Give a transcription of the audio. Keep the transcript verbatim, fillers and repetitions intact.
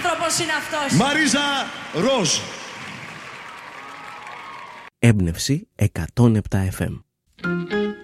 άνθρωπος είναι αυτός. Μαρίζα Ροζ. Έμπνευση εκατόν επτά εφ εμ.